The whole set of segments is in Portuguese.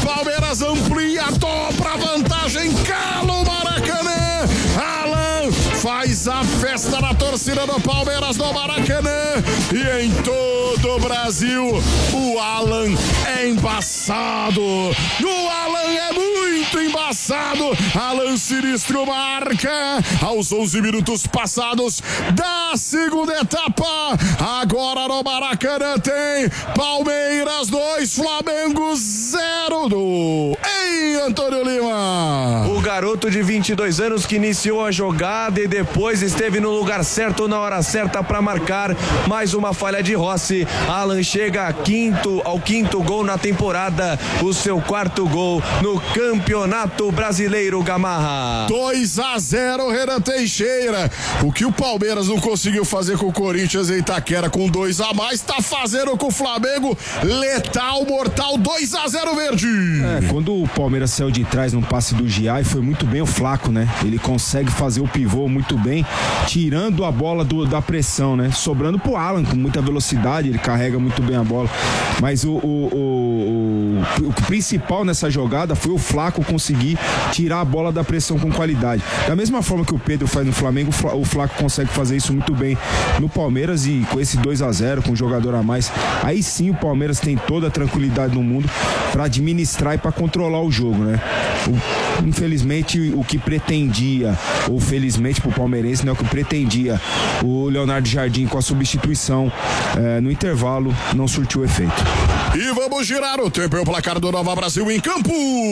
Palmeiras amplia, dobra a vantagem, cala o Maracanã. Alan faz a festa na torcida do Palmeiras no Maracanã. E em todo o Brasil, o Alan é embaçado. O Alan é muito embaçado. Alan Sinistro marca aos 11 minutos passados da segunda etapa. Agora no Maracanã tem Palmeiras 2, Flamengo 0 em Antônio Lima. O garoto de 22 anos que iniciou a jogada e depois esteve no lugar certo na hora certa para marcar. Mais uma falha de Rossi. Alan chega ao quinto gol na temporada, o seu quarto gol no Campeonato Brasileiro, Gamarra. 2-0, Renan Teixeira. O que o Palmeiras não conseguiu fazer com o Corinthians em Itaquera com 2 a mais, tá fazendo com o Flamengo, letal, mortal, 2-0 verde. Quando o Palmeiras saiu de trás no passe do Giai, foi muito bem o Flaco, né? Ele consegue fazer o pivô muito bem, tirando a bola da pressão, né? Sobrando pro Alan com muita velocidade, ele carrega muito bem a bola. Mas o principal nessa jogada foi o Flaco conseguir tirar a bola da pressão com qualidade. Da mesma forma que o Pedro faz no Flamengo, o Flaco consegue fazer isso muito bem no Palmeiras, e com esse 2-0, com um jogador a mais, aí sim o Palmeiras tem toda a tranquilidade no mundo para administrar e para controlar o jogo, né? Infelizmente, o que pretendia, ou felizmente pro palmeirense, né, o que pretendia o Leonardo Jardim com a substituição no intervalo, não surtiu efeito. E vamos girar o tempo e o placar do Nova Brasil em campo.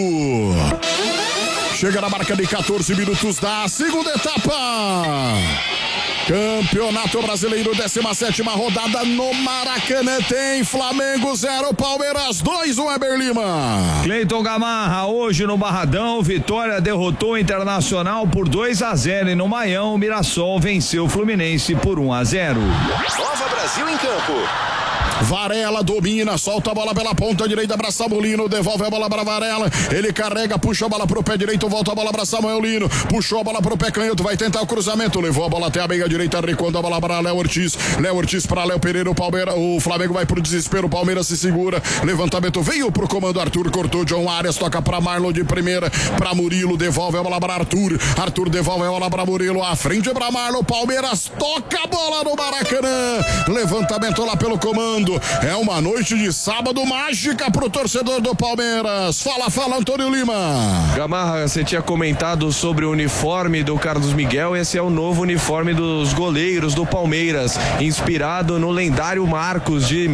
Chega na marca de 14 minutos da segunda etapa. Campeonato Brasileiro, 17ª rodada no Maracanã. Tem Flamengo 0, Palmeiras 2, o Weber Lima. Cleiton Gamarra, hoje no Barradão, Vitória derrotou o Internacional por 2-0 e no Maião, o Mirassol venceu o Fluminense por 1-0. Nova Brasil em campo. Varela domina, solta a bola pela ponta direita para Samuelino, devolve a bola para Varela, ele carrega, puxa a bola pro pé direito, volta a bola para Samuelino, puxou a bola pro pé canhoto, vai tentar o cruzamento, levou a bola até a meia direita, recuando a bola para Léo Ortiz para Léo Pereira, o Flamengo vai pro desespero, o Palmeiras se segura, levantamento, veio pro comando Arthur, cortou John Arias, toca para Marlon de primeira, para Murilo, devolve a bola para Arthur devolve a bola para Murilo, à frente para Marlon, Palmeiras toca a bola no Maracanã, levantamento lá pelo comando. É uma noite de sábado mágica pro torcedor do Palmeiras. Fala, Antônio Lima. Gamarra, você tinha comentado sobre o uniforme do Carlos Miguel. Esse é o novo uniforme dos goleiros do Palmeiras, inspirado no lendário Marcos de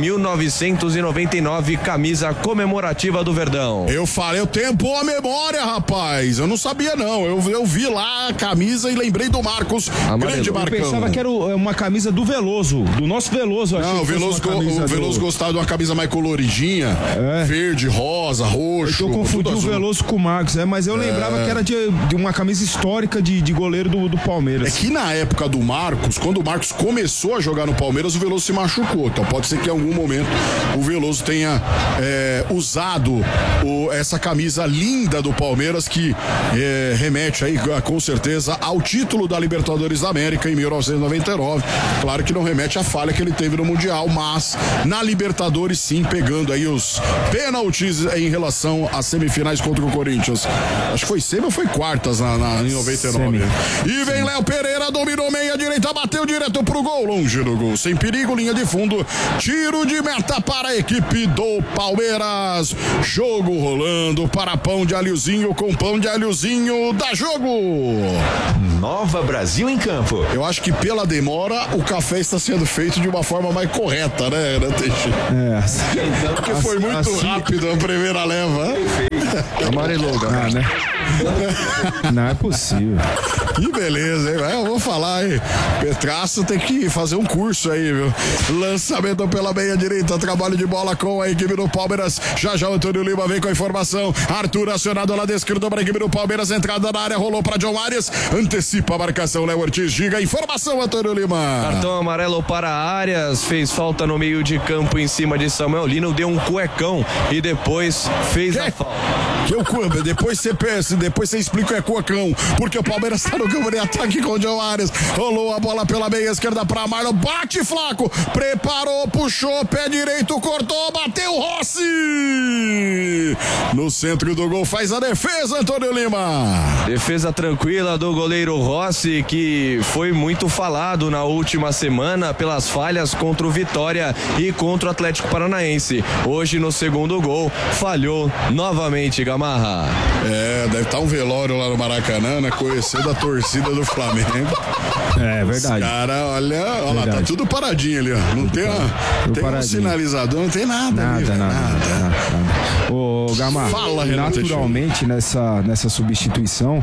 1999, camisa comemorativa do Verdão. Eu falei, eu tenho boa memória, rapaz. Eu não sabia, não. Eu vi lá a camisa e lembrei do Marcos. Amarelo. Grande Marcão. Eu pensava que era uma camisa do Veloso, do nosso Veloso. Não, o Veloso gostava de uma camisa mais coloridinha, verde, rosa, roxo. Eu confundi o Veloso com o Marcos, mas eu lembrava que era de uma camisa histórica de goleiro do Palmeiras. É que na época do Marcos, quando o Marcos começou a jogar no Palmeiras, o Veloso se machucou. Então pode ser que em algum momento o Veloso tenha usado essa camisa linda do Palmeiras, que remete aí com certeza ao título da Libertadores da América em 1999. Claro que não remete à falha que ele teve no Mundial, mas na Libertadores sim, pegando aí os pênaltis em relação às semifinais contra o Corinthians. Acho que foi semi ou foi quartas em 99. E vem Léo Pereira, dominou meia direita, bateu direto pro gol, longe do gol, sem perigo, linha de fundo, tiro de meta para a equipe do Palmeiras. Jogo rolando para pão de alhozinho, com pão de alhozinho, dá jogo. Nova Brasil em campo. Eu acho que pela demora o café está sendo feito de uma forma mais correta, né, Teixeira? Porque foi muito rápido a primeira leva. Amarelou, né? Não é possível. Que beleza, hein? Eu vou falar, hein? Petraço tem que fazer um curso aí, viu? Lançamento pela meia direita, trabalho de bola com a equipe do Palmeiras. Já o Antônio Lima vem com a informação. Arthur acionado lá da esquerda para a equipe do Palmeiras. Entrada na área, rolou para John Arias. Antecipa a marcação, Léo Ortiz. Diga informação, Antônio Lima. Cartão amarelo para Arias. Fez falta no meio de campo em cima de Samuel Lino. Deu um cuecão e depois fez a falta. Depois você explica o é Cuocão, porque o Palmeiras tá no campo de ataque com o John Arias. Rolou a bola pela meia esquerda pra Marlon, bate Flaco, preparou, puxou, pé direito, cortou, bateu Rossi! No centro do gol faz a defesa, Antônio Lima. Defesa tranquila do goleiro Rossi, que foi muito falado na última semana pelas falhas contra o Vitória e contra o Atlético Paranaense. Hoje no segundo gol, falhou novamente, Gamarra. Deve estar um velório lá no Maracanã, né? Conhecendo a torcida do Flamengo. É verdade. Cara, olha lá, tá tudo paradinho ali, ó. Não tem um sinalizador, não tem nada. Nada. Ô, Gamarra, fala, Renato, naturalmente nessa substituição,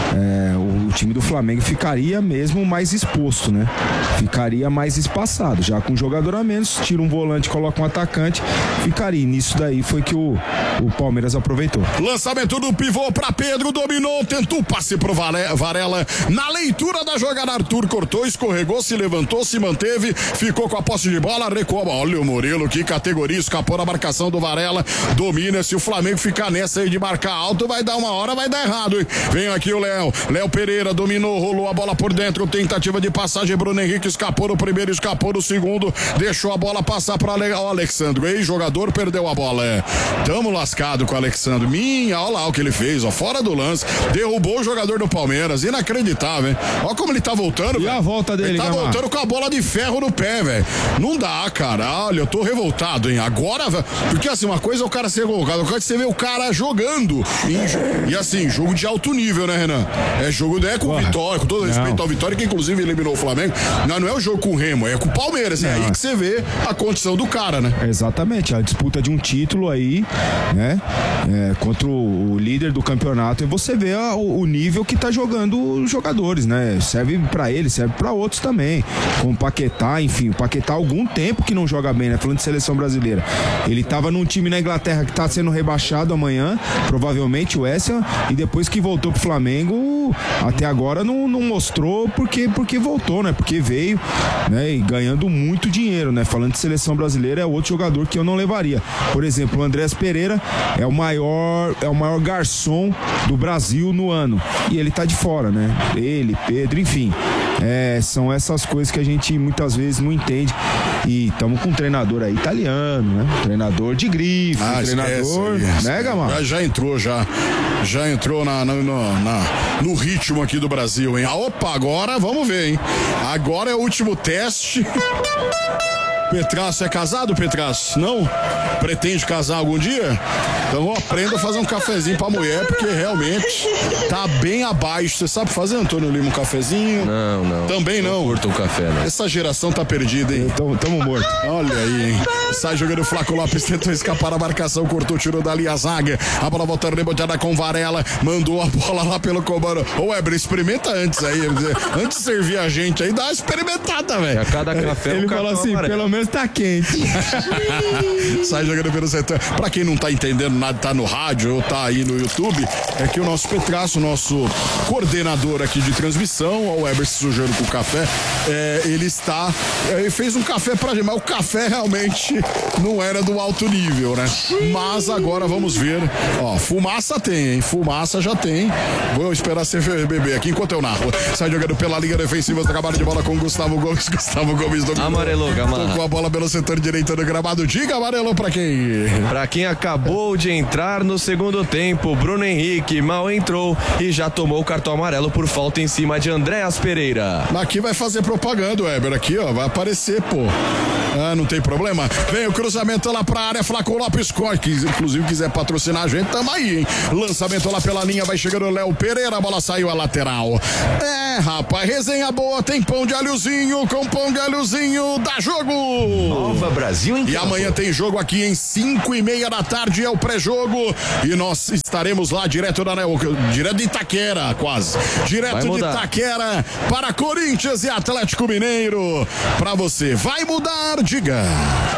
o time do Flamengo ficaria mesmo mais exposto, né? Ficaria mais espaçado, já com um jogador a menos, tira um volante, coloca um atacante, ficaria. Nisso daí foi que o Palmeiras aproveitou. Lançamento do pivô pra Pedro, dominou, tentou o passe pro Varela, na leitura da jogada, Arthur cortou, escorregou, se levantou, se manteve, ficou com a posse de bola, recuou. Olha o Murilo, que categoria, escapou da marcação do Varela, domina. Se o Flamengo ficar nessa aí de marcar alto, vai dar uma hora, vai dar errado, hein? Vem aqui o Léo Pereira, dominou, rolou a bola por dentro, tentativa de passagem, Bruno Henrique escapou no primeiro, escapou no segundo, deixou a bola passar para o Alexandre, ex-jogador, perdeu a bola, tamo lascado com o Alexandre, olha lá o que ele fez, fora do lance, derrubou o jogador do Palmeiras, inacreditável, hein? Olha como ele tá voltando, e véio. A volta dele, ele tá voltando com a bola de ferro no pé, velho, não dá, cara, olha, eu tô revoltado, hein, agora, porque assim, uma coisa é o cara ser colocado, outra coisa é você ver o cara jogando, e assim, jogo de alto nível, né, Renan? Jogo com o Vitória, com todo respeito ao Vitória, que inclusive eliminou o Flamengo, não é o jogo com o Remo, é com o Palmeiras, é aí que você vê a condição do cara, né? Exatamente, a disputa de um título aí, né, contra o líder do campeonato, e você vê o nível que tá jogando os jogadores, né, serve pra ele, serve pra outros também, como o Paquetá, enfim, o Paquetá há algum tempo que não joga bem, né, falando de seleção brasileira, ele tava num time na Inglaterra que tá sendo rebaixado amanhã, provavelmente o West Ham, e depois que voltou pro Flamengo, até agora não mostrou porque voltou, né? Porque veio, né? E ganhando muito dinheiro, né? Falando de seleção brasileira, é outro jogador que eu não levaria. Por exemplo, o Andrés Pereira é o maior garçom do Brasil no ano. E ele tá de fora, né? Ele, Pedro, enfim. São essas coisas que a gente muitas vezes não entende. E estamos com um treinador aí italiano, né? Treinador de grife, treinador, né, Gamarra? Já entrou no ritmo aqui do Brasil, hein? Opa, agora vamos ver, hein? Agora é o último teste. Petraço é casado, Petraço? Não? Pretende casar algum dia? Então aprenda a fazer um cafezinho pra mulher, porque realmente tá bem abaixo. Você sabe fazer, Antônio Lima, um cafezinho? Não. Também não. Curto um café, né? Essa geração tá perdida, hein? Tamo morto. Olha aí, hein? Sai jogando o Flaco Lopes, tentou escapar a marcação, cortou, tirou dali a zaga. A bola voltando, reboteada com Varela, mandou a bola lá pelo comando. Ô, Weber, experimenta antes aí. Antes de servir a gente aí, dá uma experimentada, velho. A cada café ele fala assim, amarelo. Pelo menos tá quente. Sai jogando pelo setor. Pra quem não tá entendendo nada, tá no rádio ou tá aí no YouTube, é que o nosso Petraço, nosso coordenador aqui de transmissão, o Weber se sujando com o café, ele fez um café pra gente, mas o café realmente não era do alto nível, né? Mas agora vamos ver. Ó, fumaça tem, hein? Fumaça já tem. Vou esperar você beber aqui enquanto eu narro. Sai jogando pela linha defensiva, trabalho de bola com Gustavo Gomes. Gustavo Gomes do amarelou, Gamarra. Tocou a bola pelo setor direito do gramado. Diga, amarelou pra quem? Pra quem acabou de entrar no segundo tempo, Bruno Henrique mal entrou e já tomou o cartão amarelo por falta em cima de Andréas Pereira. Aqui vai fazer propaganda, Weber. Aqui, ó, vai aparecer, pô. Não tem problema. Vem o cruzamento lá pra área, Flaco Lopes, que inclusive quiser patrocinar a gente, tamo aí, hein? Lançamento lá pela linha, vai chegando o Léo Pereira, a bola saiu a lateral. Rapaz, resenha boa, tem pão de alhozinho, com pão de alhozinho, dá jogo! Nova Brasil em campo. E amanhã tem jogo aqui em 5:30 da tarde, é o pré-jogo, e nós estaremos lá direto de Itaquera, quase. Direto de Itaquera para Corinthians e Atlético Mineiro. Pra você, vai mudar, diga.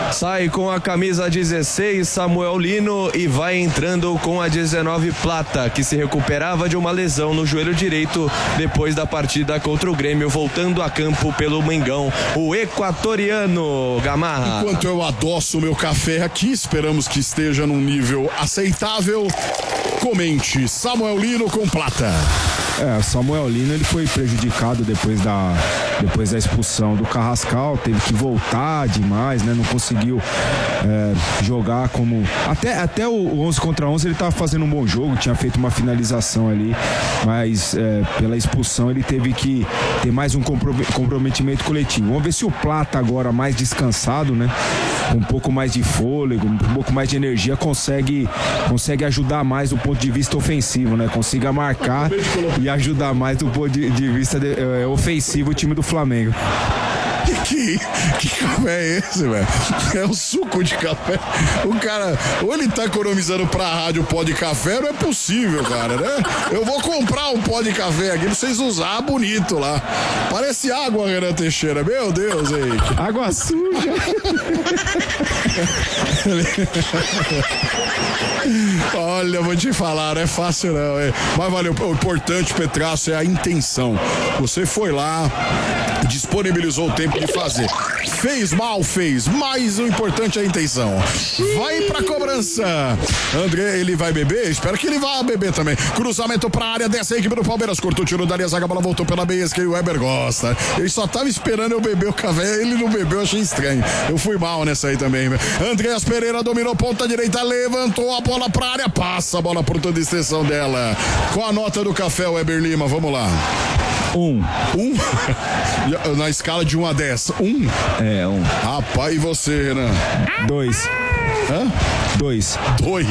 Sai com a camisa 16, Samuel Lino, e vai entrando com a 19, Plata, que se recuperava de uma lesão no joelho direito depois da partida contra o Grêmio, voltando a campo pelo Mengão, o equatoriano, Gamarra. Enquanto eu adoço o meu café aqui, esperamos que esteja num nível aceitável. Comente, Samuel Lino com Plata. O Samuel Lino, ele foi prejudicado depois da expulsão do Carrascal, teve que voltar demais, né? Não conseguiu jogar como... Até o 11 contra 11 ele estava fazendo um bom jogo, tinha feito uma finalização ali, mas pela expulsão ele teve que ter mais um comprometimento coletivo. Vamos ver se o Plata agora, mais descansado, né? Com um pouco mais de fôlego, um pouco mais de energia, consegue ajudar mais do ponto de vista ofensivo, né? Consiga marcar e ajudar mais do ponto de vista ofensivo o time do Flamengo. Que café é esse, velho? É um suco de café. O cara, ou ele tá economizando pra rádio pó de café, não é possível, cara, né? Eu vou comprar um pó de café aqui pra vocês usar bonito lá. Parece água, Renan Teixeira. Meu Deus, aí. Água suja. Olha, vou te falar, não é fácil não, é. Mas valeu, o importante, Petraço, é a intenção. Você foi lá, disponibilizou o tempo de fazer. Fez mal, fez, mas o importante é a intenção. Vai pra cobrança. André, ele vai beber? Espero que ele vá beber também. Cruzamento pra área, desce a equipe do Palmeiras, cortou o tiro da área, zaga, a bola voltou pela meia esquerda, o Weber gosta. Ele só tava esperando eu beber o café, ele não bebeu, achei estranho. Eu fui mal nessa aí também. Andreas Pereira dominou ponta direita, levantou a bola pra área, passa a bola por toda a extensão dela. Com a nota do café, Weber Lima, vamos lá. 1. Na escala de 1 a 10. 1? 1. Rapaz, e você, Renan? 2. Hã? 2. 2.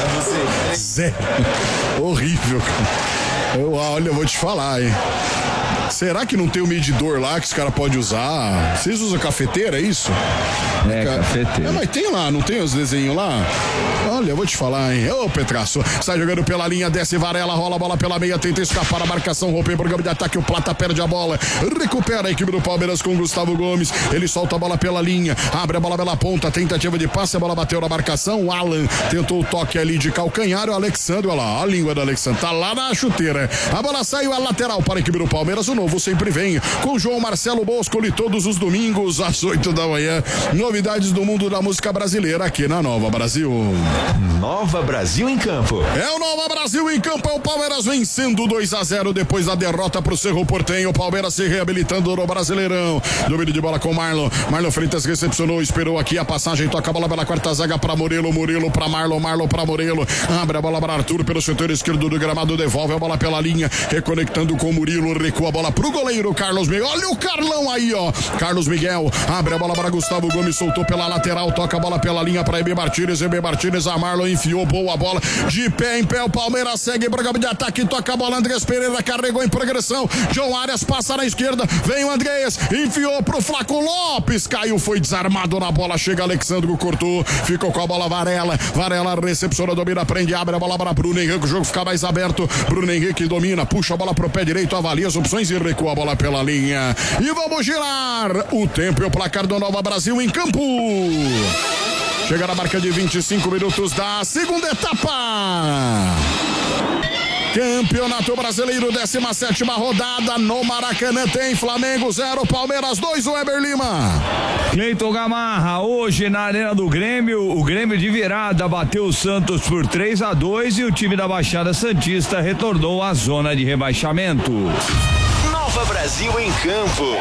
Zé. Horrível, cara. Olha, eu vou te falar, hein? Será que não tem o medidor lá que os caras podem usar? Vocês usam cafeteira, é isso? Cafeteira. Mas tem lá, não tem os desenhos lá? Olha, eu vou te falar, hein? Ô, Petraço, sai jogando pela linha, desce Varela, rola a bola pela meia, tenta escapar a marcação, romper programa de ataque, o Plata perde a bola, recupera a equipe do Palmeiras com Gustavo Gomes, ele solta a bola pela linha, abre a bola pela ponta, tentativa de passe, a bola bateu na marcação, o Alan tentou o toque ali de calcanhar, o Alexandre, olha lá, a língua do Alexandre, tá lá na chuteira, a bola saiu a lateral para a equipe do Palmeiras, o novo sempre vem, com João Marcelo Boscoli todos os domingos às 8 da manhã, novidades do mundo da música brasileira aqui na Nova Brasil. Nova Brasil em campo. É o Nova Brasil em campo, é o Palmeiras vencendo 2-0 depois da derrota pro Cerro Porteño, o Palmeiras se reabilitando no Brasileirão, domínio de bola com Marlon Freitas recepcionou, esperou aqui a passagem, toca a bola pela quarta zaga pra Murilo pra Marlon pra Murilo, abre a bola para Arthur pelo setor esquerdo do gramado, devolve a bola pela linha, reconectando com Murilo, recua a bola pro goleiro Carlos Miguel, olha o Carlão aí, ó, Carlos Miguel, abre a bola para Gustavo Gomes, soltou pela lateral, toca a bola pela linha para EB Martínez, a Marlon enfiou, boa bola, de pé em pé, o Palmeiras segue, programa de ataque, toca a bola, Andrés Pereira carregou em progressão, João Arias passa na esquerda, vem o Andrés, enfiou pro Flaco Lopes, caiu, foi desarmado na bola, chega Alexandre, cortou, ficou com a bola Varela recepciona, domina, prende, abre a bola para Bruno Henrique, o jogo fica mais aberto, Bruno Henrique domina, puxa a bola pro pé direito, avalia as opções e recua a bola pela linha, e vamos girar o tempo e o placar do Nova Brasil em campo. Chega na marca de 25 minutos da segunda etapa. Campeonato Brasileiro, 17ª rodada no Maracanã, tem Flamengo 0, Palmeiras 2, Weber Lima. Cleiton Gamarra, hoje na Arena do Grêmio, o Grêmio de virada bateu o Santos por 3-2 e o time da Baixada Santista retornou à zona de rebaixamento. Nova Brasil em campo.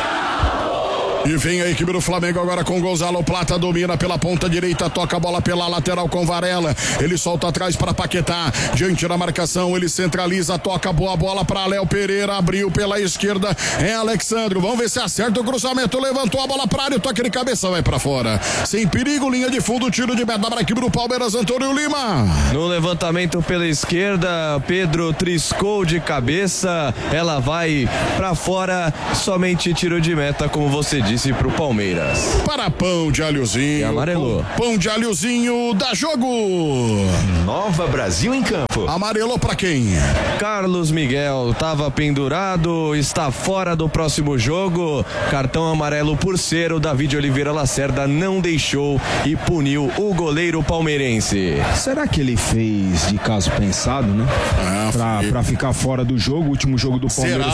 E vem a equipe do Flamengo agora com Gonzalo Plata, domina pela ponta direita, toca a bola pela lateral com Varela, ele solta atrás para Paquetá, diante da marcação, ele centraliza, toca boa bola para Léo Pereira, abriu pela esquerda, é Alexandre, vamos ver se acerta o cruzamento, levantou a bola para área, o toque de cabeça vai para fora, sem perigo, linha de fundo, tiro de meta para a equipe do Palmeiras, Antônio Lima. No levantamento pela esquerda, Pedro triscou de cabeça, ela vai para fora, somente tiro de meta, como você disse. disse pro Palmeiras. Para pão de alhozinho. E amarelou. Pão de alhozinho dá jogo. Nova Brasil em campo. Amarelou pra quem? Carlos Miguel estava pendurado, está fora do próximo jogo. Cartão amarelo por ser o David Oliveira Lacerda não deixou e puniu o goleiro palmeirense. Será que ele fez de caso pensado, né? Pra ficar fora do jogo, o último jogo do Palmeiras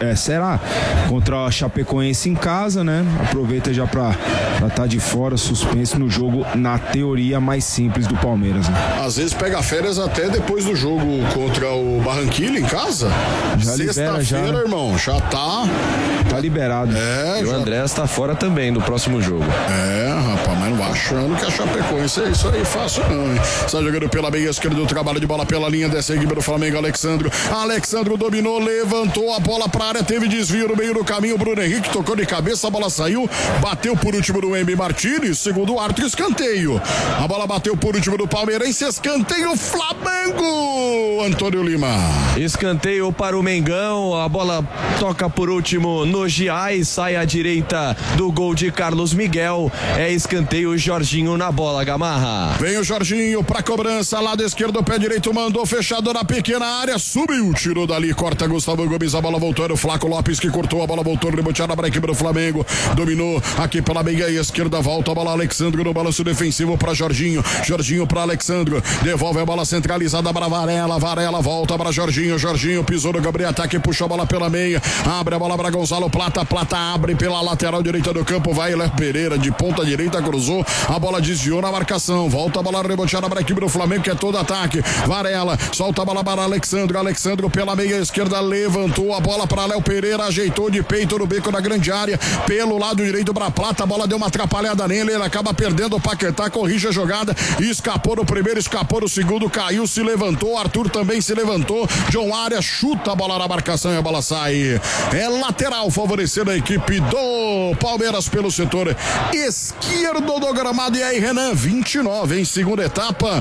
contra a Chapecoense em casa, né? Aproveita já pra estar de fora, suspenso no jogo, na teoria mais simples do Palmeiras, né? Às vezes pega férias até depois do jogo contra o Barranquilla em casa. Já libera já, né? Irmão, já tá liberado. E o André está fora também do próximo jogo. Rapaz, mas não vai achando que a Chapecoense é isso aí fácil não, hein? Está jogando pela meia esquerda, o trabalho de bola pela linha dessa equipe do Flamengo, Alexandro dominou, levantou a bola pra área, teve desvio no meio do caminho, Bruno Henrique tocou de cabeça, a bola saiu, bateu por último do Embi Martínez, segundo o árbitro, escanteio. A bola bateu por último do Palmeirense, escanteio Flamengo, Antônio Lima. Escanteio para o Mengão, a bola toca por último no Giai, sai à direita do gol de Carlos Miguel, é escanteio, Jorginho na bola, Gamarra. Vem o Jorginho pra cobrança, lado esquerdo, pé direito, mandou fechado na pequena área, subiu, tirou dali, corta Gustavo Gomes, a bola voltou, era o Flaco Lopes que cortou, a bola voltou, reboteada para a equipe do Flamengo, dominou aqui pela meia esquerda, volta a bola, Alexandro no balanço defensivo para Jorginho para Alexandro, devolve a bola centralizada para Varela volta para Jorginho pisou no Gabriel Ataque, puxou a bola pela meia, abre a bola para Gonzalo Plata abre pela lateral direita do campo, vai Léo Pereira de ponta direita, cruzou, a bola desviou na marcação, volta a bola reboteada para a equipe do Flamengo que é todo ataque, Varela, solta a bola para Alexandro pela meia esquerda, levantou a bola para Léo Pereira, ajeitou de peito no beco da grande área, pelo lado direito para Plata, a bola deu uma atrapalhada nele, ele acaba perdendo o Paquetá, corrige a jogada, escapou no primeiro, escapou no segundo, caiu, se levantou, Arthur também se levantou, John Arias chuta a bola na marcação e a bola sai, é lateral favorecendo a equipe do Palmeiras pelo setor esquerdo do gramado, e aí Renan, 29 em segunda etapa,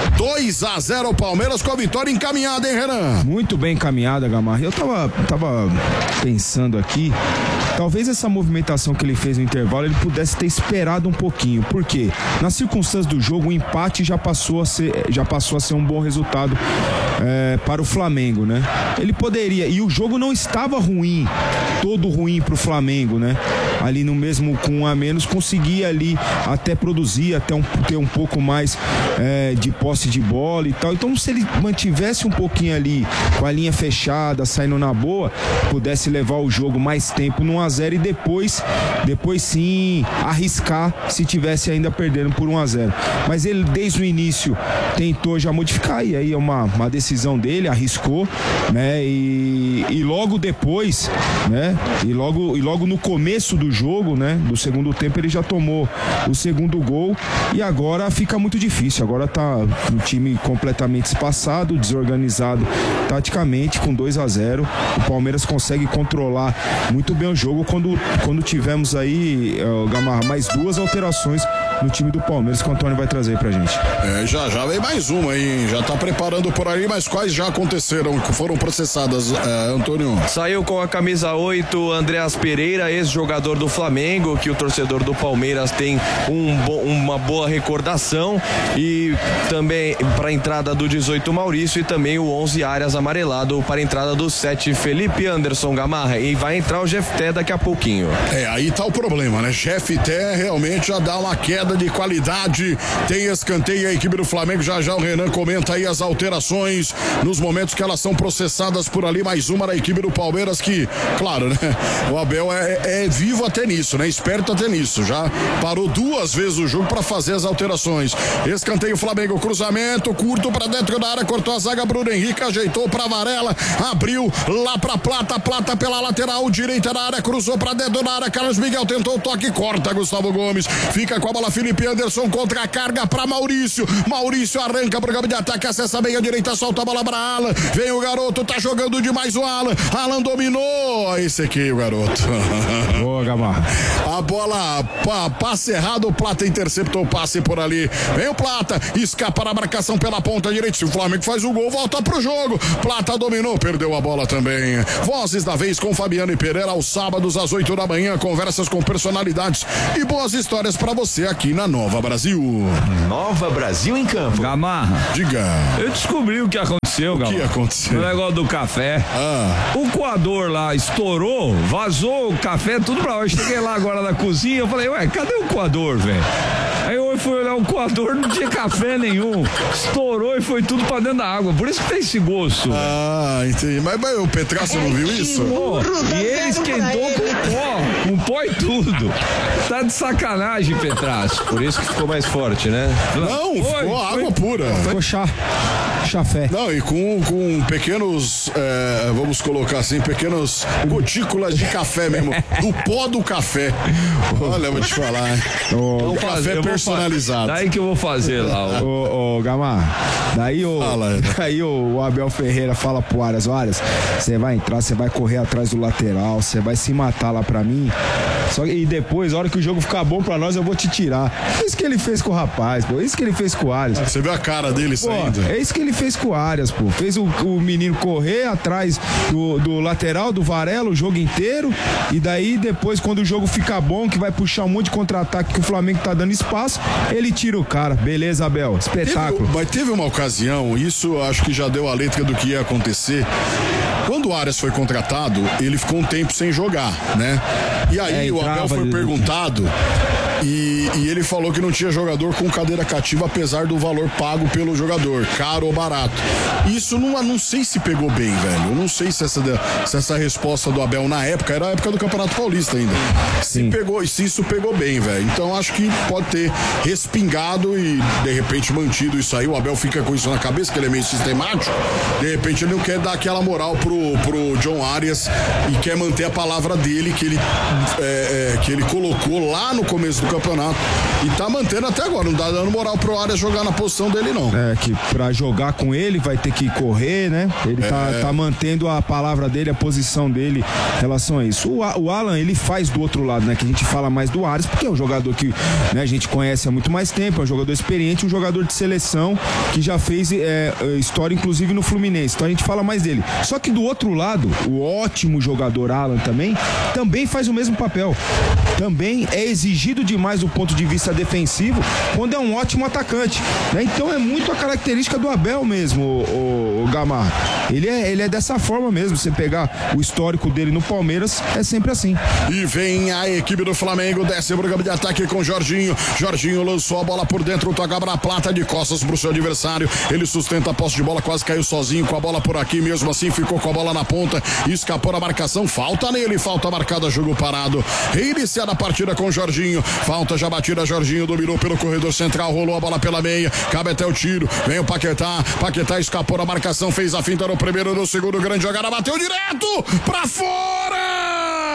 2-0 Palmeiras com a vitória encaminhada, hein Renan? Muito bem encaminhada, Gamarra. Eu tava pensando aqui, talvez essa movimentação que ele fez no intervalo, ele pudesse ter esperado um pouquinho, porque nas circunstâncias do jogo, o empate já passou a ser um bom resultado para o Flamengo, né? Ele poderia, e o jogo não estava ruim, todo ruim pro Flamengo, né? Ali no mesmo com um a menos, conseguia ali até produzir, até ter um pouco mais de posse de bola e tal. Então, se ele mantivesse um pouquinho ali com a linha fechada, saindo na boa, pudesse levar o jogo mais tempo no 1-0 e depois sim arriscar se tivesse ainda perdendo por 1-0. Mas ele desde o início tentou já modificar, e aí é uma decisão dele, arriscou, né? E logo depois, né? E logo no começo do jogo, né? Do segundo tempo, ele já tomou o segundo gol e agora fica muito difícil. Agora tá um time completamente espaçado, desorganizado taticamente, com 2-0. O Palmeiras consegue controlar muito bem o jogo quando tivemos aí, Gamarra, mais duas alterações no time do Palmeiras que o Antônio vai trazer pra gente. Já vem mais uma aí, já tá preparando por aí, mas quais já aconteceram, foram processadas, Antônio? Saiu com a camisa 8 Andreas Pereira, ex-jogador do Flamengo, que o torcedor do Palmeiras tem uma boa recordação, e também para a entrada do 18 Maurício, e também o 11 Arias amarelado para a entrada do 7 Felipe Anderson, Gamarra, e vai entrar o Jefté daqui a pouquinho. Aí tá o problema, né? Jefté realmente já dá uma queda de qualidade, tem escanteio a equipe do Flamengo, já o Renan comenta aí as alterações nos momentos que elas são processadas por ali, mais uma da equipe do Palmeiras que, claro, né? O Abel é vivo até nisso, né? Esperto até nisso, já parou duas vezes o jogo para fazer as alterações. Escanteio Flamengo, cruzamento curto para dentro da área, cortou a zaga, Bruno Henrique ajeitou para Varela, abriu lá para Plata pela lateral direita da área, cruzou para dentro da área, Carlos Miguel tentou o toque, corta Gustavo Gomes, fica com a bola Felipe Anderson contra a carga pra Maurício. Maurício arranca pro campo de ataque, acessa a meia direita, solta a bola pra Alan. Vem o garoto, tá jogando demais o Alan. Alan dominou. Esse aqui, o garoto. Boa, Gamarra. A bola, passe errado, o Plata interceptou o passe por ali. Vem o Plata, escapa na marcação pela ponta direita. Se o Flamengo faz o gol, volta pro jogo. Plata dominou, perdeu a bola também. Vozes da vez com Fabiano e Pereira aos sábados às 8 da manhã. Conversas com personalidades e boas histórias pra você aqui na Nova Brasil. Nova Brasil em Campo. Gamarra. Diga. Eu descobri o que aconteceu, Gamarra. O que aconteceu? O negócio do café. O coador lá estourou, vazou o café, tudo pra lá. Eu cheguei lá agora na cozinha, eu falei, ué, cadê o coador, velho? Aí eu fui olhar o coador, não tinha café nenhum. Estourou e foi tudo pra dentro da água. Por isso que tem esse gosto. Entendi. Mas o Petraço não viu isso? Pô, e ele esquentou com pó e tudo. Tá de sacanagem, Petraço. Por isso que ficou mais forte, né? Não, ficou água pura. Ficou chafé. Não, e com pequenos, vamos colocar assim, pequenas gotículas de café mesmo. Do pó do café. Olha, vou te falar. Ô, café personalizado. Daí que eu vou fazer lá. Ô, Gamarra, daí o Abel Ferreira fala pro Arias, você vai entrar, você vai correr atrás do lateral, você vai se matar lá pra mim. E depois, a hora que o jogo ficar bom pra nós, eu vou te tirar. É isso que ele fez com o rapaz, pô. É isso que ele fez com o Arias. Você viu a cara dele saindo? É isso que ele fez com o Arias, pô. Fez o menino correr atrás do lateral, do Varela, o jogo inteiro. E daí, depois, quando o jogo ficar bom, que vai puxar um monte de contra-ataque que o Flamengo tá dando espaço, ele tira o cara. Beleza, Abel? Espetáculo. Mas teve uma ocasião, isso acho que já deu a letra do que ia acontecer. Quando o Arias foi contratado, ele ficou um tempo sem jogar, né? E aí o Abel foi perguntado e ele falou que não tinha jogador com cadeira cativa, apesar do valor pago pelo jogador, caro ou barato. Isso não sei se pegou bem, velho. Eu não sei se essa resposta do Abel na época, era a época do Campeonato Paulista ainda. Se isso pegou bem, velho. Então acho que pode ter respingado e de repente mantido isso aí. O Abel fica com isso na cabeça, que ele é meio sistemático. De repente ele não quer dar aquela moral pro John Arias e quer manter a palavra dele que ele colocou lá no começo do campeonato e tá mantendo até agora. Não tá dando moral pro Arias jogar na posição dele, não. Que pra jogar com ele vai ter que correr, né? Ele tá mantendo a palavra dele, a posição dele em relação a isso. O Alan, ele faz do outro lado, né? Que a gente fala mais do Arias, porque é um jogador que, né, a gente conhece há muito mais tempo, é um jogador experiente, um jogador de seleção que já fez história, inclusive no Fluminense. Então a gente fala mais dele. Só que do outro lado, o ótimo jogador Alan também faz o mesmo papel. Também é exigido demais do ponto de vista defensivo quando é um ótimo atacante, né? Então é muito a característica do Abel mesmo, o Gamarra. Ele é dessa forma mesmo. Você pegar o histórico dele no Palmeiras, é sempre assim. E vem a equipe do Flamengo, desce pro campo de ataque com Jorginho. Jorginho lançou a bola por dentro, toca pra Plata de costas pro seu adversário. Ele sustenta a posse de bola, quase caiu sozinho com a bola por aqui, mesmo assim ficou com a bola na ponta, escapou da marcação, falta nele, falta marcada, jogo parado. Reiniciada a partida com Jorginho, falta já batida, Jorginho dominou pelo corredor central, rolou a bola pela meia, cabe até o tiro, vem o Paquetá escapou da marcação, fez a finta no primeiro, no segundo, grande jogada, bateu direto pra fora!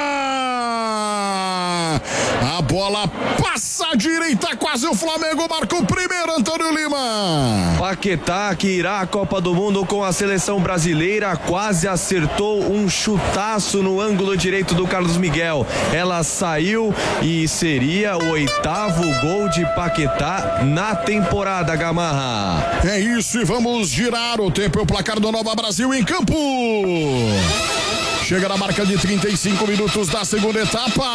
A bola passa à direita, quase o Flamengo marca o primeiro, Antônio Lima. Paquetá, que irá à Copa do Mundo com a seleção brasileira, quase acertou um chutaço no ângulo direito do Carlos Miguel. Ela saiu e seria o 8º gol de Paquetá na temporada, Gamarra. É isso, e vamos girar o tempo e o placar do Nova Brasil em campo. Chega na marca de 35 minutos da segunda etapa.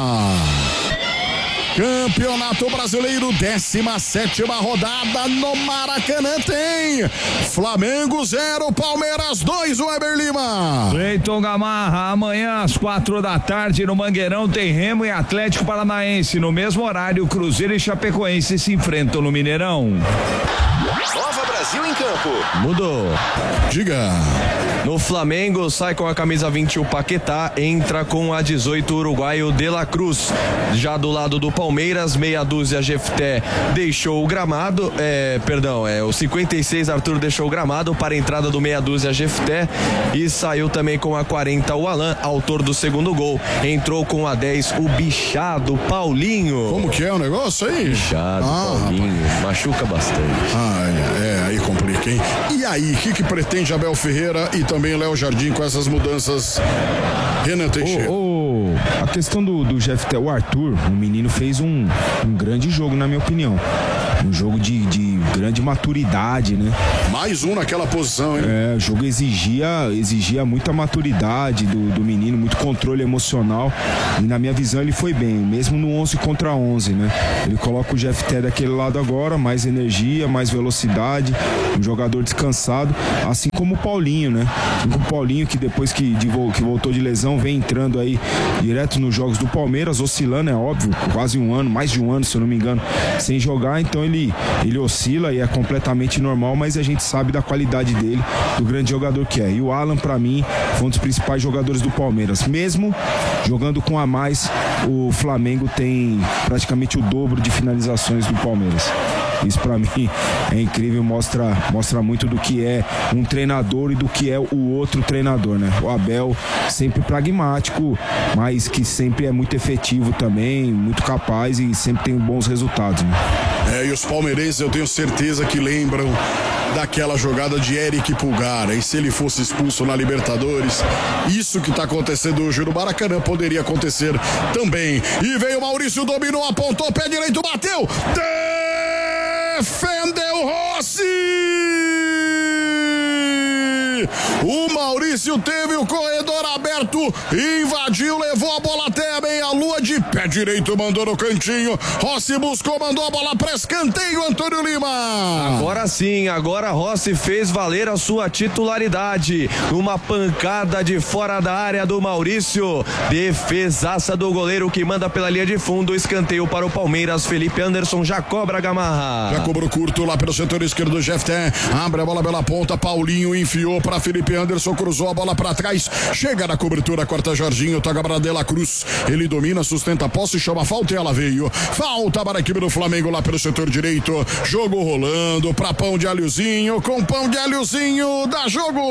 Campeonato Brasileiro, 17ª rodada no Maracanã tem Flamengo 0, Palmeiras 2, Weber Lima. Cleiton Gamarra, amanhã às 4 da tarde no Mangueirão tem Remo e Atlético Paranaense. No mesmo horário, Cruzeiro e Chapecoense se enfrentam no Mineirão. Nova Brasil Brasil em Campo. Mudou. Diga. No Flamengo, sai com a camisa 20 o Paquetá, entra com a 18 uruguaio De La Cruz. Já do lado do Palmeiras, meia dúzia Jefté deixou o gramado, o 56 Arthur deixou o gramado para a entrada do meia dúzia Jefté e saiu também com a 40 o Alan, autor do segundo gol. Entrou com a 10 o bichado Paulinho. Como que é o negócio aí? Bichado Paulinho, machuca bastante. Aí complica, hein? E aí, o que pretende Abel Ferreira e também Léo Jardim com essas mudanças? Renan Teixeira. A questão do Jefté, o Arthur, o menino fez um grande jogo, na minha opinião. Um jogo de grande maturidade, né? Mais um naquela posição, hein? O jogo exigia muita maturidade do menino, muito controle emocional. E na minha visão ele foi bem, mesmo no 11 contra 11, né? Ele coloca o Jefté daquele lado agora, mais energia, mais velocidade, um jogador descansado, assim como o Paulinho, né? O Paulinho que depois que voltou de lesão vem entrando aí direto nos jogos do Palmeiras, oscilando, é óbvio, quase um ano, mais de um ano, se eu não me engano, sem jogar, então ele oscila e é completamente normal, mas a gente sabe da qualidade dele, do grande jogador que é. E o Alan, pra mim, foi um dos principais jogadores do Palmeiras. Mesmo jogando com a mais, o Flamengo tem praticamente o dobro de finalizações do Palmeiras. Isso pra mim é incrível, mostra muito do que é um treinador e do que é o outro treinador, né? O Abel sempre pragmático, mas que sempre é muito efetivo também, muito capaz e sempre tem bons resultados, né? E os palmeirenses eu tenho certeza que lembram daquela jogada de Eric Pulgar, e se ele fosse expulso na Libertadores, isso que tá acontecendo hoje no Maracanã poderia acontecer também. E veio Maurício, dominou, apontou, pé direito, bateu, defendeu Rossi! O Maurício teve o corredor aberto, invadiu, levou a bola até a meia-lua, de pé direito, mandou no cantinho. Rossi buscou, mandou a bola para escanteio, Antônio Lima. Agora sim, agora Rossi fez valer a sua titularidade. Uma pancada de fora da área do Maurício. Defesaça do goleiro que manda pela linha de fundo. Escanteio para o Palmeiras. Felipe Anderson já cobra a Gamarra. Já cobrou curto lá pelo setor esquerdo do Jefté. Abre a bola pela ponta. Paulinho enfiou para Felipe Anderson, cruzou a bola para trás. Chega na cobertura, corta Jorginho, toca para De La Cruz. Ele domina, sustenta a posse, chama falta e ela veio. Falta para a equipe do Flamengo lá pelo setor direito. Jogo rolando para pão de alhozinho. Com pão de alhozinho, dá jogo.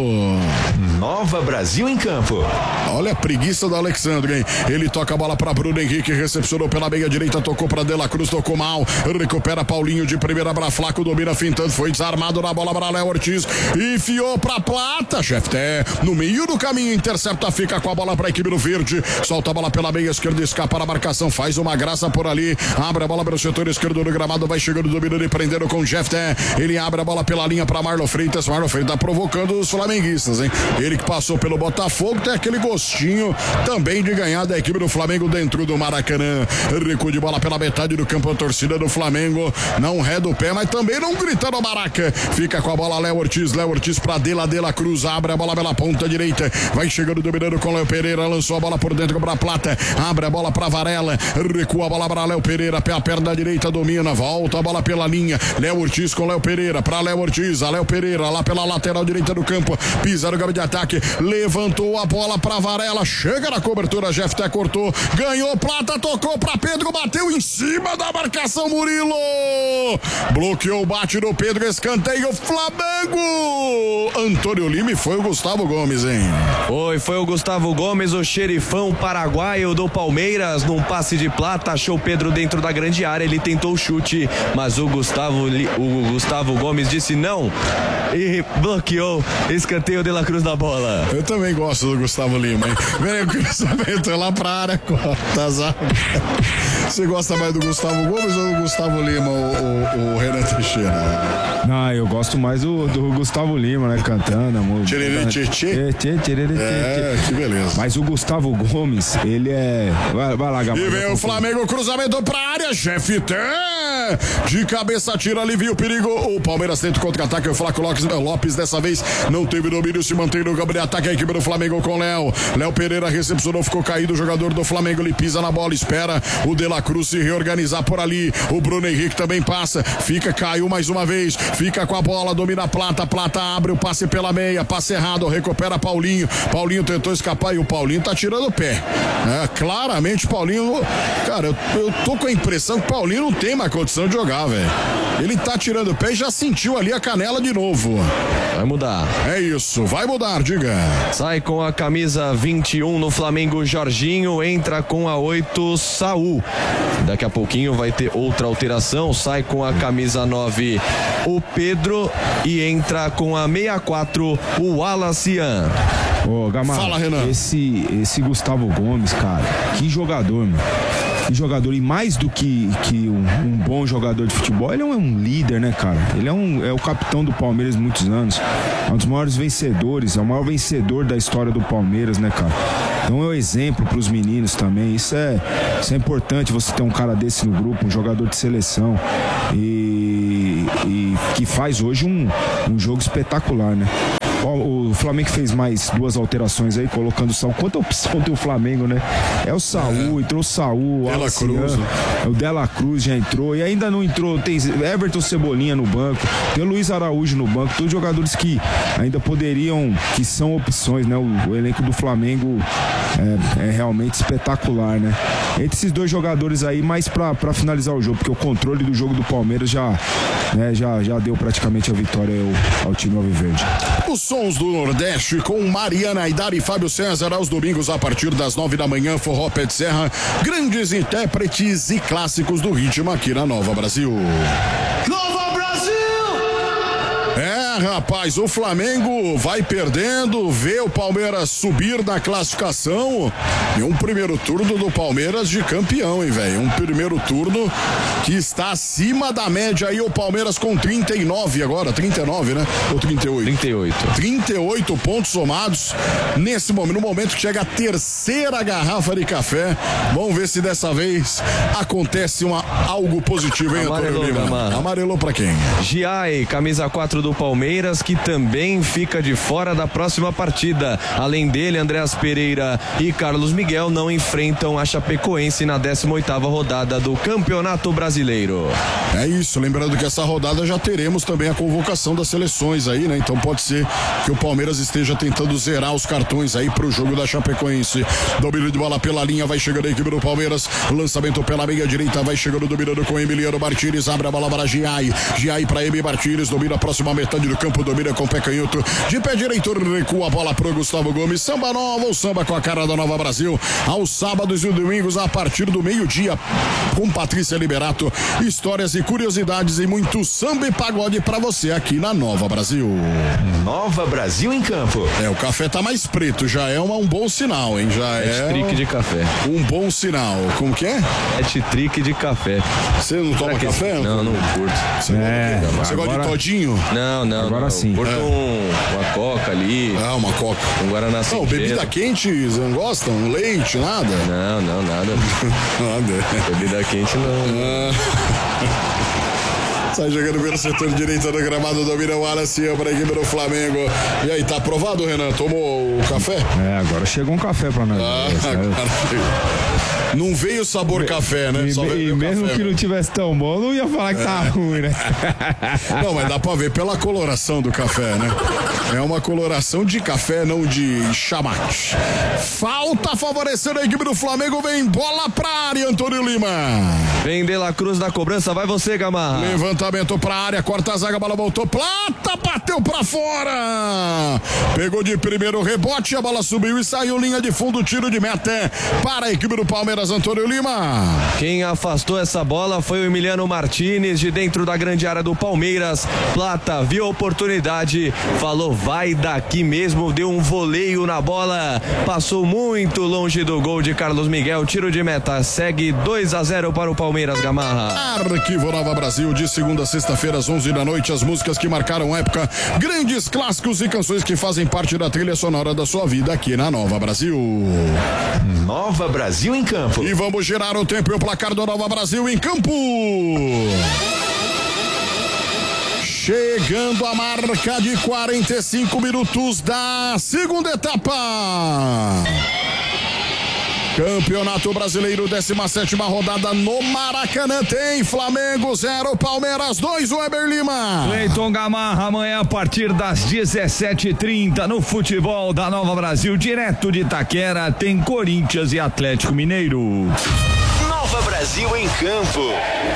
Nova Brasil em Campo. Olha a preguiça do Alexandre, hein? Ele toca a bola para Bruno Henrique, recepcionou pela meia direita, tocou para De La Cruz, tocou mal. Recupera Paulinho de primeira para Flaco, domina fintando, foi desarmado na bola para Léo Ortiz. Enfiou para Plata, Jefté no meio do caminho, intercepta, fica com a bola para a equipe do Verde. Solta a bola pela meia esquerda, escapa na marcação, faz uma graça por ali. Abre a bola pelo setor esquerdo do gramado, vai chegando, dominando e prendendo com Jefté. Ele abre a bola pela linha para Marlon Freitas. Marlon Freitas provocando os flamenguistas, hein? Ele que passou pelo Botafogo, tem aquele gostinho também de ganhar da equipe do Flamengo dentro do Maracanã. Recuo de bola pela metade do campo, a torcida do Flamengo não reda o pé, mas também não grita no Maraca. Fica com a bola Léo Ortiz pra De La Cruz, abre a bola pela ponta direita, vai chegando, dominando com Léo Pereira, lançou a bola por dentro para Plata, abre a bola para Varela, recua a bola para Léo Pereira, pé a perna direita, domina, volta a bola pela linha, Léo Ortiz com Léo Pereira, para Léo Ortiz, a Léo Pereira lá pela lateral direita do campo, pisa no campo de ataque, levantou a bola para Varela, chega na cobertura, Jefté cortou, ganhou Plata, tocou para Pedro, bateu em cima da marcação, Murilo bloqueou, bate no Pedro, escanteio, Flamengo. Antônio Lima, e foi o Gustavo Gomes, hein? Foi o Gustavo Gomes, o xerifão paraguaio do Palmeiras, num passe de Plata, achou o Pedro dentro da grande área, ele tentou o chute, mas o Gustavo Gomes disse não e bloqueou, escanteio De La Cruz da bola. Eu também gosto do Gustavo Lima, hein? Vem o cruzamento lá pra área, corta a zaga. Você gosta mais do Gustavo Gomes ou do Gustavo Lima, o Renan Teixeira? Não, eu gosto mais do Gustavo Lima, né? Cantando, amor. Que beleza. Mas o Gustavo Gomes, ele é... Vai lá, Gabriel. E vem o Flamengo, cruzamento pra área, Jefté de cabeça, tira, alivia o perigo. O Palmeiras tenta o contra-ataque, o Flaco Lopes dessa vez não teve domínio, se mantém no campo de ataque a equipe do Flamengo com Léo Pereira recepcionou, ficou caído o jogador do Flamengo, ele pisa na bola, espera o De La Cruz se reorganizar por ali, o Bruno Henrique também passa, caiu mais uma vez, fica com a bola, domina a Plata abre o passe pela meia, passe errado, recupera Paulinho tentou escapar e o Paulinho tá tirando o pé, claramente Paulinho, cara, eu tô com a impressão que o Paulinho não tem mais condição de jogar, velho, ele tá tirando o pé e já sentiu ali a canela de novo. Vai mudar. É isso, vai mudar, diga. Sai com a camisa 21 no Flamengo, Jorginho, entra com a 8, Saul. Daqui a pouquinho vai ter outra alteração, sai com a camisa 9, o Pedro, e entra com a 64, o Wallacian. Ô, Gamarra, fala, Renan. Esse Gustavo Gomes, cara, que jogador, meu. Que jogador, e mais do que um bom jogador de futebol, ele é um líder, né, cara? Ele é o capitão do Palmeiras há muitos anos, é um dos maiores vencedores, é o maior vencedor da história do Palmeiras, né, cara? Então é um exemplo para os meninos também. Isso é importante, você ter um cara desse no grupo, um jogador de seleção e que faz hoje um jogo espetacular, né? O Flamengo fez mais 2 alterações aí, colocando o Saul. Quanta opção tem o Flamengo, né? É o Saul, entrou o Saul, o De La Cruz já entrou, e ainda não entrou, tem Everton Cebolinha no banco, tem o Luiz Araújo no banco, todos jogadores que ainda poderiam, que são opções, né? O elenco do Flamengo é realmente espetacular, né? Entre esses 2 jogadores aí, mais pra finalizar o jogo, porque o controle do jogo do Palmeiras já deu praticamente a vitória ao time alviverde. Os sons do Nordeste com Mariana Aidar e Fábio César aos domingos a partir das 9 da manhã, Forró Pé de Serra, grandes intérpretes e clássicos do ritmo aqui na Nova Brasil. Nova Brasil! Rapaz, o Flamengo vai perdendo, vê o Palmeiras subir na classificação e um primeiro turno do Palmeiras de campeão, hein, velho? Um primeiro turno que está acima da média aí, o Palmeiras com 39 agora, 39, né? Ou 38? 38. 38 pontos somados nesse momento, no momento que chega a terceira garrafa de café. Vamos ver se dessa vez acontece algo positivo, hein, Antônio Lima? Amarelou pra quem? Giai, camisa 4 do Palmeiras, que também fica de fora da próxima partida. Além dele, Andréas Pereira e Carlos Miguel não enfrentam a Chapecoense na 18ª rodada do Campeonato Brasileiro. É isso, lembrando que essa rodada já teremos também a convocação das seleções aí, né? Então pode ser que o Palmeiras esteja tentando zerar os cartões aí pro jogo da Chapecoense. Domínio de bola pela linha, vai chegando a equipe do Palmeiras, lançamento pela meia direita, vai chegando dominando com Emiliano Martínez, abre a bola para Giai para Emi Martínez, domina a próxima metade do campo, domina com o pé canhoto, de pé direito, recua a bola pro Gustavo Gomes. Samba nova, o samba com a cara da Nova Brasil, aos sábados e domingos a partir do meio-dia, com Patrícia Liberato, histórias e curiosidades e muito samba e pagode pra você aqui na Nova Brasil. Nova Brasil em campo. O café tá mais preto, já é um bom sinal, hein? Já Hat-trick de café. Um bom sinal. Como que é? Hat-trick de café. Você não toma café? Não curto. Você gosta de todinho? Não. Agora sim. Curto uma coca ali. Uma coca. Um Guaraná Não, bebida quente, você não gosta? Um leite, nada? Não, nada. Nada. Bebida quente não. Sai jogando pelo setor direito do gramado, domina o Wallace para a equipe do Flamengo. E aí, tá aprovado, Renan? Tomou o café? Agora chegou um café pra nós. Não veio sabor café, né? E mesmo café, que não tivesse tão bom, não ia falar que tá ruim, né? Não, mas dá pra ver pela coloração do café, né? É uma coloração de café, não de chamate. Falta favorecendo a equipe do Flamengo, vem bola pra área, Antônio Lima. Vem De La Cruz da cobrança, vai você, Gamarra. Levantamento pra área, corta a zaga, a bola voltou, Plata bateu pra fora. Pegou de primeiro rebote, a bola subiu e saiu linha de fundo, tiro de meta para a equipe do Palmeiras, Antônio Lima. Quem afastou essa bola foi o Emiliano Martínez, de dentro da grande área do Palmeiras. Plata viu a oportunidade, falou vai daqui mesmo, deu um voleio na bola, passou muito longe do gol de Carlos Miguel, tiro de meta, segue 2-0 para o Palmeiras, Gamarra. Arquivo Nova Brasil, de segunda a sexta-feira às 11 da noite, as músicas que marcaram época, grandes clássicos e canções que fazem parte da trilha sonora da sua vida aqui na Nova Brasil. Nova Brasil em campo. E vamos girar o tempo e o placar do Nova Brasil em campo. Chegando a marca de 45 minutos da segunda etapa. Campeonato Brasileiro, 17ª rodada no Maracanã. Tem Flamengo 0, Palmeiras 2, Weber Lima. Cleiton Gamarra, amanhã a partir das 17h30 no futebol da Nova Brasil, direto de Itaquera, tem Corinthians e Atlético Mineiro. Nova Brasil em campo.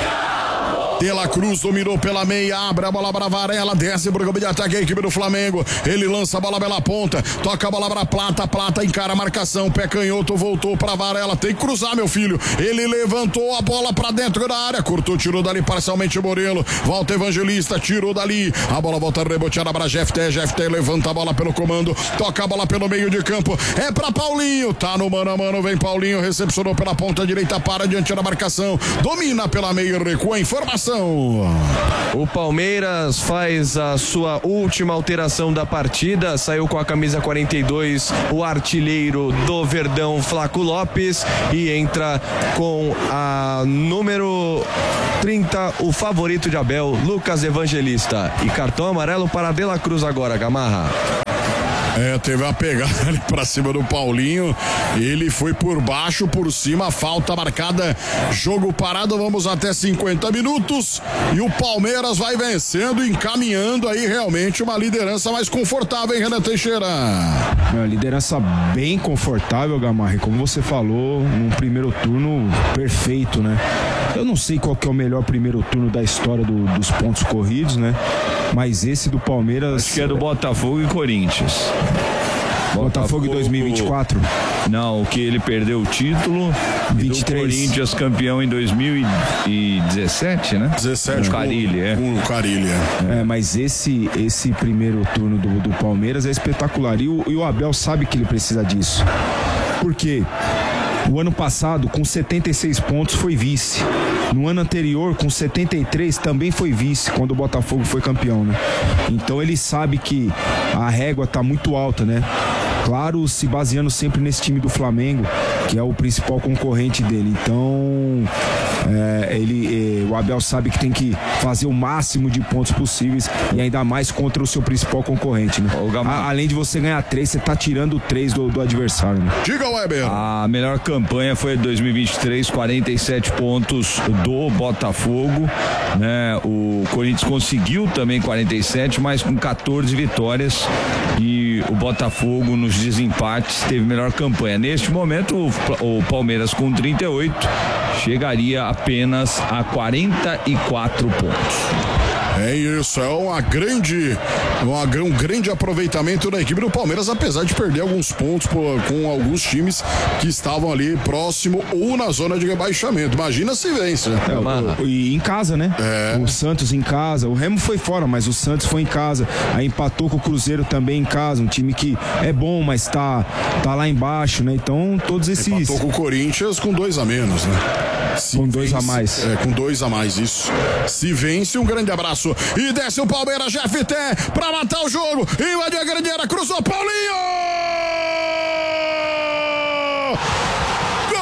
De La Cruz dominou pela meia, abre a bola para Varela, desce pro campo de ataque a equipe do Flamengo. Ele lança a bola pela ponta, toca a bola para Plata, Plata encara a marcação, pé canhoto, voltou para Varela, tem que cruzar, meu filho. Ele levantou a bola para dentro da área, cortou, tirou dali parcialmente o Morelo. Volta Evangelista, tirou dali. A bola volta reboteada para Jefté, Jefté levanta a bola pelo comando, toca a bola pelo meio de campo. É para Paulinho, tá no mano a mano, vem Paulinho, recepcionou pela ponta direita, para diante da marcação, domina pela meia, recua, informação. O Palmeiras faz a sua última alteração da partida, saiu com a camisa 42 o artilheiro do Verdão, Flaco Lopes, e entra com a número 30, o favorito de Abel, Lucas Evangelista. E cartão amarelo para De La Cruz agora, Gamarra. Teve uma pegada ali pra cima do Paulinho, ele foi por baixo, por cima, falta marcada, jogo parado, vamos até 50 minutos e o Palmeiras vai vencendo, encaminhando aí realmente uma liderança mais confortável, hein, Renan Teixeira? Uma liderança bem confortável, Gamarra, como você falou, num primeiro turno perfeito, né? Eu não sei qual que é o melhor primeiro turno da história dos pontos corridos, né? Mas esse do Palmeiras... Acho que é do Botafogo e Corinthians. Botafogo em 2024? Não, o que ele perdeu o título. 23. Do Corinthians campeão em 2017, né? 17. Com o Carille, Com o Carille, mas esse primeiro turno do Palmeiras é espetacular. E o Abel sabe que ele precisa disso. Por quê? O ano passado, com 76 pontos, foi vice. No ano anterior, com 73, também foi vice, quando o Botafogo foi campeão, né? Então ele sabe que a régua tá muito alta, né? Claro, se baseando sempre nesse time do Flamengo, que é o principal concorrente dele. Então, o Abel sabe que tem que fazer o máximo de pontos possíveis e ainda mais contra o seu principal concorrente, né? Além de você ganhar 3, você tá tirando 3 do adversário, né? Diga, Weber. A melhor campanha foi a de 2023, 47 pontos do Botafogo, né? O Corinthians conseguiu também 47, mas com 14 vitórias, e o Botafogo nos desempates teve melhor campanha. Neste momento o Palmeiras com 38 chegaria apenas a 44 pontos. É isso, é um grande aproveitamento da equipe do Palmeiras, apesar de perder alguns pontos com alguns times que estavam ali próximo ou na zona de rebaixamento. Imagina se vence. E em casa, né? O Santos em casa, o Remo foi fora, mas o Santos foi em casa, aí empatou com o Cruzeiro também em casa, um time que é bom, mas tá lá embaixo, né? Então todos esses... Empatou com o Corinthians com 2 a menos, né? Com 2 a mais. Com 2 a mais, isso. Se vence, um grande abraço. E desce o Palmeiras, Jefté, pra matar o jogo. Invadiu a grande área, cruzou, Paulinho!